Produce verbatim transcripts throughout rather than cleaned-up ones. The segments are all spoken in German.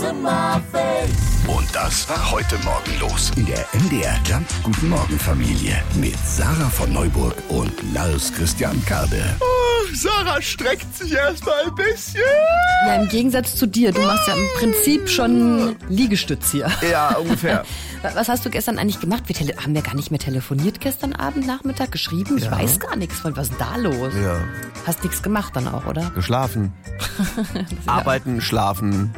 in my face. Und das war heute Morgen los in der M D R Jump Guten Morgen Familie mit Sarah von Neuburg und Lars Christian Kade. Oh, Sarah streckt sich erstmal ein bisschen. Ja, im Gegensatz zu dir. Du machst ja im Prinzip schon Liegestütz hier. Ja, ungefähr. Was hast du gestern eigentlich gemacht? Wir tele- haben wir gar nicht mehr telefoniert gestern Abend, Nachmittag, geschrieben? Ich Ja. weiß gar nichts von. Was ist denn da los? Ja. Hast nichts gemacht dann auch, oder? Geschlafen. Arbeiten, schlafen.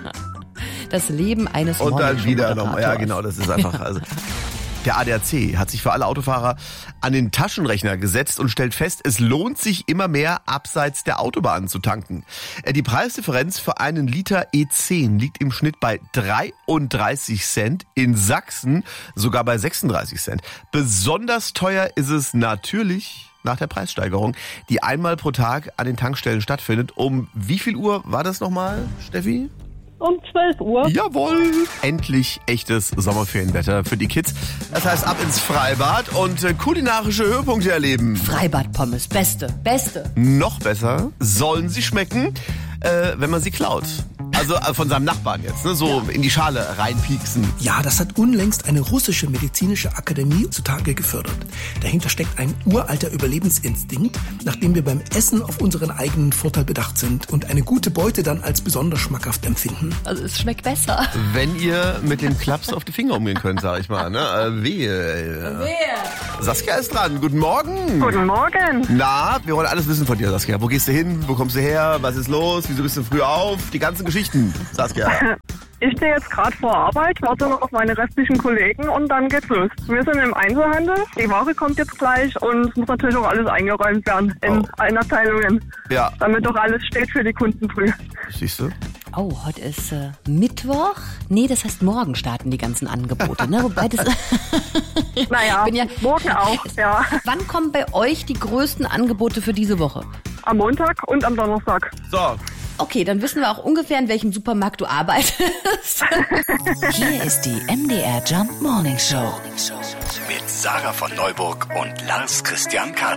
Das Leben eines Und dann wieder Morningshow-Moderators. nochmal. Ja, genau, das ist einfach... Also. Der A D A C hat sich für alle Autofahrer an den Taschenrechner gesetzt und stellt fest, es lohnt sich immer mehr, abseits der Autobahn zu tanken. Die Preisdifferenz für einen Liter E zehn liegt im Schnitt bei dreiunddreißig Cent, in Sachsen sogar bei sechsunddreißig Cent. Besonders teuer ist es natürlich nach der Preissteigerung, die einmal pro Tag an den Tankstellen stattfindet. Um wie viel Uhr war das nochmal, Steffi? Um zwölf Uhr. Jawohl! Endlich echtes Sommerferienwetter für die Kids. Das heißt, ab ins Freibad und äh, kulinarische Höhepunkte erleben. Freibad-Pommes, beste, beste. Noch besser sollen sie schmecken, äh, wenn man sie klaut. Also äh, von seinem Nachbarn jetzt, ne? So in die Schale reinpieksen. Ja, das hat unlängst eine russische medizinische Akademie zutage gefördert. Dahinter steckt ein uralter Überlebensinstinkt, nachdem wir beim Essen auf unseren eigenen Vorteil bedacht sind und eine gute Beute dann als besonders schmackhaft empfinden. Also es schmeckt besser. Wenn ihr mit dem Klaps auf die Finger umgehen könnt, sag ich mal. Ne? Äh, wehe. Wehe. Saskia ist dran. Guten Morgen. Guten Morgen. Na, wir wollen alles wissen von dir, Saskia. Wo gehst du hin? Wo kommst du her? Was ist los? Wieso bist du früh auf? Die ganzen Geschichten, Saskia. Ich stehe jetzt gerade vor Arbeit, warte noch auf meine restlichen Kollegen und dann geht's los. Wir sind im Einzelhandel, die Ware kommt jetzt gleich und es muss natürlich auch alles eingeräumt werden in Oh. allen Abteilungen, Ja, damit doch alles steht für die Kunden früh. siehst du? Oh, heute ist äh, Mittwoch. Nee, das heißt, morgen starten die ganzen Angebote. Ne? Wobei das Naja, bin ja- morgen auch, ja. Wann kommen bei euch die größten Angebote für diese Woche? Am Montag und am Donnerstag. So, Okay, dann wissen wir auch ungefähr, in welchem Supermarkt du arbeitest. Hier ist die M D R Jump Morning Show. Mit Sarah von Neuburg und Lars Christian Kade.